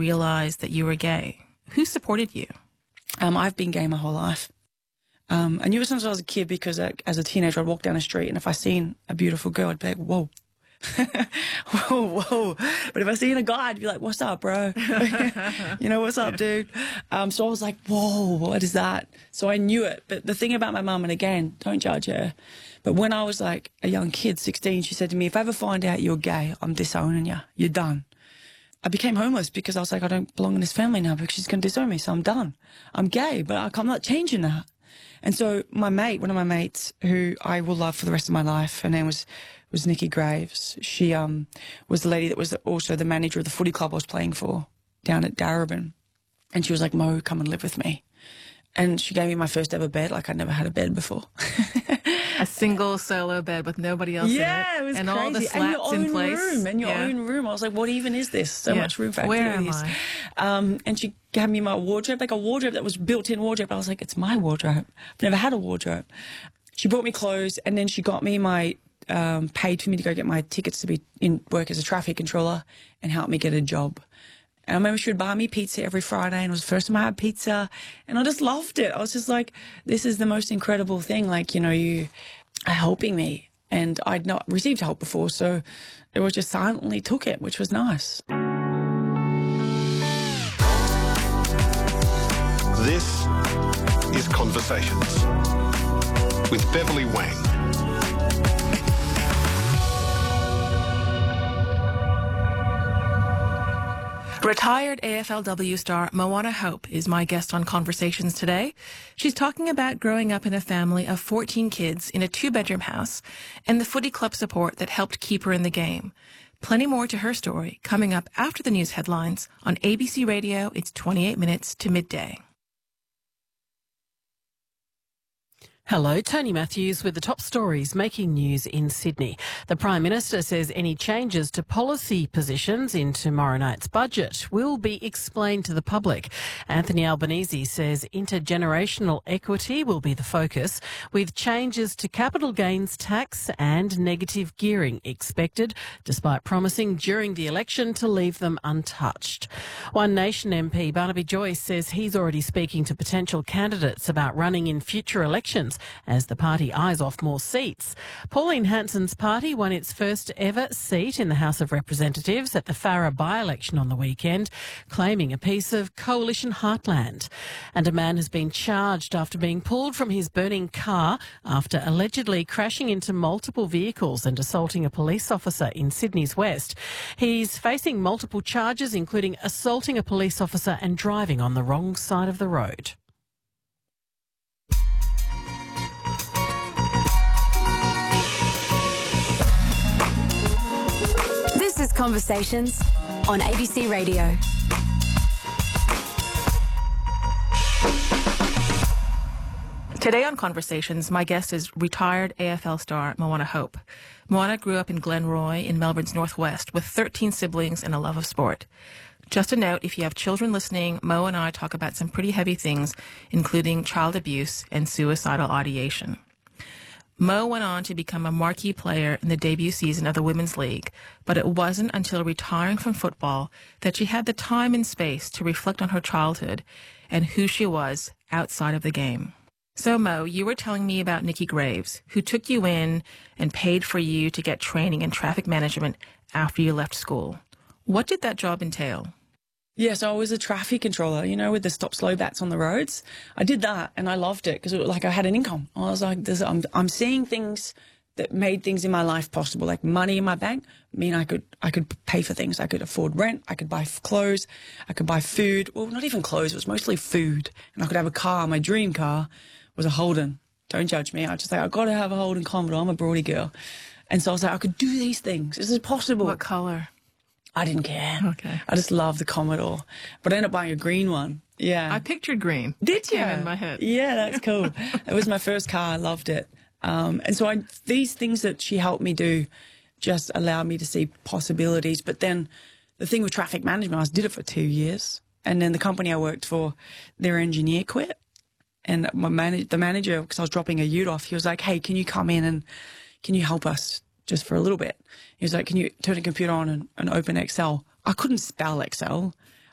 realize that you were gay? Who supported you? I've been gay my whole life. I knew it since I was a kid because as a teenager I'd walk down the street and if I seen a beautiful girl I'd be like, whoa. whoa, whoa. But if I seen a guy I'd be like, what's up, bro? You know, what's up, dude? So I was like, whoa, what is that? So I knew it. But the thing about my mum, and again, don't judge her, but when I was like a young kid, 16, she said to me, if I ever find out you're gay, I'm disowning you. You're done. I became homeless because I was like, I don't belong in this family now because she's going to disown me, so I'm done. I'm gay, but I'm not changing that. And so my mate, one of my mates, who I will love for the rest of my life, her name was Nikki Graves. She was the lady that was also the manager of the footy club I was playing for down at Darebin. And she was like, Mo, come and live with me. And she gave me my first ever bed, like I'd never had a bed before. A single solo bed with nobody else in it. Yeah, it was and crazy. all the slats in place. And your own room. I was like, what even is this? So much room for activities. Where am I? And she gave me my wardrobe, like a wardrobe that was built-in wardrobe. I was like, it's my wardrobe. I've never had a wardrobe. She bought me clothes, and then she got me my, paid for me to go get my tickets to be in work as a traffic controller and help me get a job. And I remember she would buy me pizza every Friday, and it was the first time I had pizza, and I just loved it. I was just like, this is the most incredible thing. Like, you know, you are helping me, and I'd not received help before, so it was just silently took it, which was nice. This is Conversations with Beverly Wang. Retired AFLW star Moana Hope is my guest on Conversations today. She's talking about growing up in a family of 14 kids in a 2-bedroom house and the footy club support that helped keep her in the game. Plenty more to her story coming up after the news headlines on ABC Radio. It's 28 minutes to midday. Hello, Tony Matthews with the top stories making news in Sydney. The Prime Minister says any changes to policy positions in tomorrow night's budget will be explained to the public. Anthony Albanese says intergenerational equity will be the focus, with changes to capital gains tax and negative gearing expected, despite promising during the election to leave them untouched. One Nation MP Barnaby Joyce says he's already speaking to potential candidates about running in future elections as the party eyes off more seats. Pauline Hanson's party won its first ever seat in the House of Representatives at the Farrer by-election on the weekend, claiming a piece of coalition heartland. And a man has been charged after being pulled from his burning car after allegedly crashing into multiple vehicles and assaulting a police officer in Sydney's West. He's facing multiple charges, including assaulting a police officer and driving on the wrong side of the road. This is Conversations on ABC Radio. Today on Conversations, my guest is retired AFL star Moana Hope. Moana grew up in Glenroy in Melbourne's northwest with 13 siblings and a love of sport. Just a note, if you have children listening, Mo and I talk about some pretty heavy things, including child abuse and suicidal ideation. Mo went on to become a marquee player in the debut season of the Women's League, but it wasn't until retiring from football that she had the time and space to reflect on her childhood and who she was outside of the game. So, Mo, you were telling me about Nikki Graves, who took you in and paid for you to get training in traffic management after you left school. What did that job entail? Yeah, so I was a traffic controller, you know, with the stop-slow bats on the roads. I did that and I loved it because like I had an income. I was like, I'm seeing things that made things in my life possible, like money in my bank. I mean, I could pay for things. I could afford rent. I could buy clothes. I could buy food. Well, not even clothes. It was mostly food. And I could have a car. My dream car was a Holden. Don't judge me. I was just like, I've got to have a Holden Commodore. I'm a Broady girl. And so I was like, I could do these things. This is possible. What colour? I didn't care. Okay. I just loved the Commodore. But I ended up buying a green one. Yeah. I pictured green. Did you? In my head. Yeah, that's cool. It was my first car. I loved it. And so these things that she helped me do just allowed me to see possibilities. But then the thing with traffic management, I did it for 2 years. And then the company I worked for, their engineer quit. And the manager, because I was dropping a ute off, he was like, hey, can you come in and can you help us just for a little bit? He was like, can you turn the computer on and open Excel? I couldn't spell Excel.